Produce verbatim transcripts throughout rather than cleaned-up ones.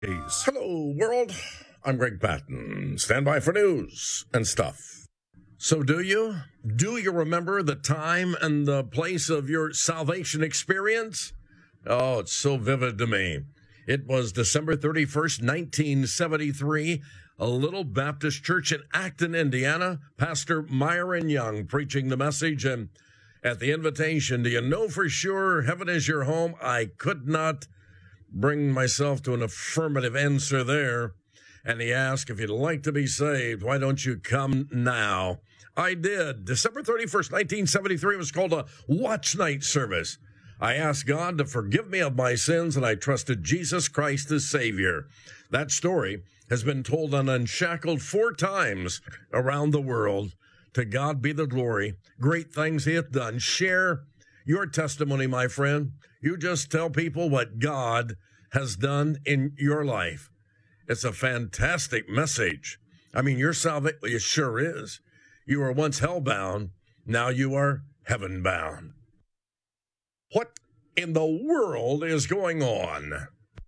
Hello, world. I'm Greg Patton. Stand by for news and stuff. So do you? Do you remember the time and the place of your salvation experience? Oh, it's so vivid to me. It was December thirty-first, nineteen seventy-three, a little Baptist church in Acton, Indiana, Pastor Myron Young preaching the message, and at the invitation, do you know for sure heaven is your home? I could not bring myself to an affirmative answer there. And he asked, if you'd like to be saved, why don't you come now? I did. December thirty-first, nineteen seventy-three was called a watch night service. I asked God to forgive me of my sins, and I trusted Jesus Christ as Savior. That story has been told on Unshackled four times around the world. To God be the glory. Great things he hath done. Share your testimony, my friend. You just tell people what God has done in your life. It's a fantastic message. I mean, your salvation, it sure is. You were once hell-bound. Now you are heaven-bound. What in the world is going on?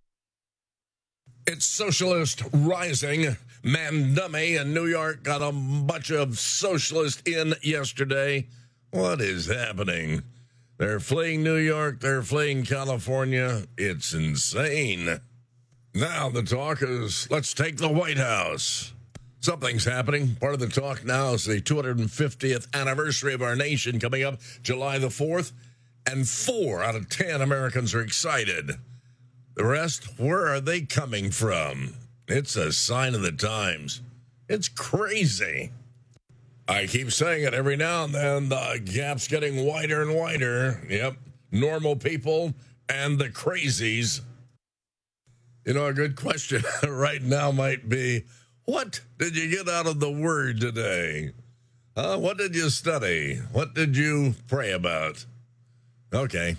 It's Socialist Rising. Mandummy in New York got a bunch of socialists in yesterday. What is happening? They're fleeing New York. They're fleeing California. It's insane. Now the talk is, let's take the White House. Something's happening. Part of the talk now is the two hundred fiftieth anniversary of our nation coming up July the fourth. And four out of ten Americans are excited. The rest, where are they coming from? It's a sign of the times. It's crazy. I keep saying it every now and then. The gap's getting wider and wider. Yep. Normal people and the crazies. You know, a good question right now might be, what did you get out of the Word today? Uh, what did you study? What did you pray about? Okay.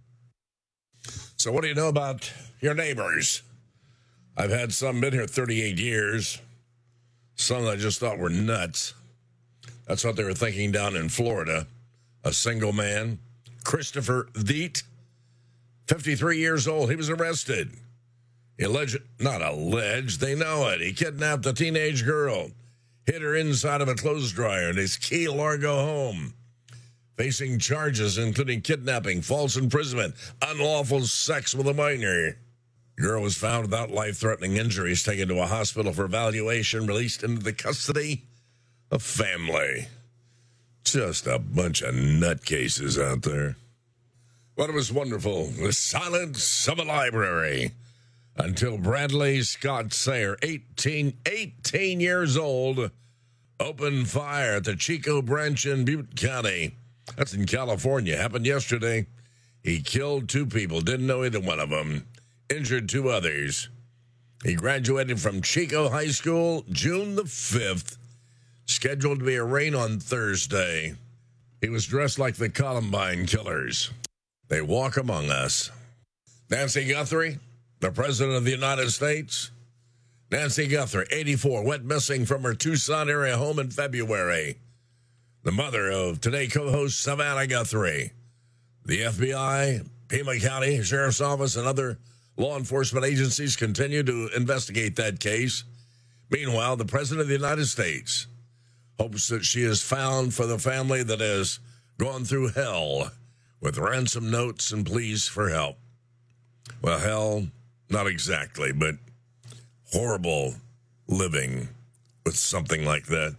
So what do you know about your neighbors? I've had some been here thirty-eight years. Some I just thought were nuts. That's what they were thinking down in Florida. A single man, Christopher Veit, fifty-three years old. He was arrested. He alleged, not alleged, they know it. He kidnapped a teenage girl, hid her inside of a clothes dryer in his Key Largo home. Facing charges including kidnapping, false imprisonment, unlawful sex with a minor. The girl was found without life-threatening injuries, taken to a hospital for evaluation, released into the custody of family. Just a bunch of nutcases out there. But it was wonderful. The silence of a library. Until Bradley Scott Sayer, eighteen, eighteen years old, opened fire at the Chico Branch in Butte County. That's in California. Happened yesterday. He killed two people. Didn't know either one of them. Injured two others. He graduated from Chico High School June the fifth. Scheduled to be arraigned on Thursday. He was dressed like the Columbine killers. They walk among us. Nancy Guthrie, the President of the United States. Nancy Guthrie, eighty-four, went missing from her Tucson area home in February. The mother of Today co-host Savannah Guthrie. The F B I, Pima County Sheriff's Office, and other law enforcement agencies continue to investigate that case. Meanwhile, the President of the United States hopes that she is found for the family that has gone through hell with ransom notes and pleas for help. Well, hell, not exactly, but horrible living with something like that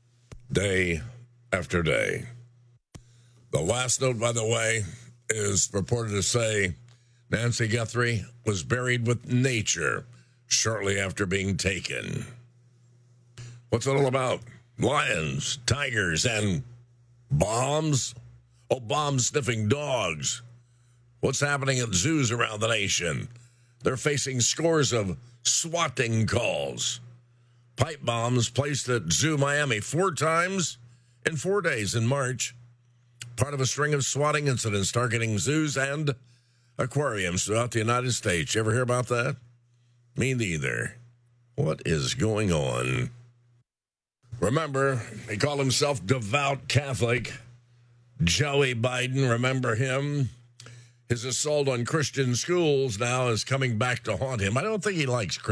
day after day. The last note, by the way, is reported to say Nancy Guthrie was buried with nature shortly after being taken. What's it all about? Lions, tigers, and bombs? Oh, bomb-sniffing dogs. What's happening at zoos around the nation? They're facing scores of swatting calls. Pipe bombs placed at Zoo Miami four times in four days in March. Part of a string of swatting incidents targeting zoos and aquariums throughout the United States. You ever hear about that? Me neither. What is going on? Remember, he called himself devout Catholic. Joey Biden, remember him? his assault on Christian schools now is coming back to haunt him. I don't think he likes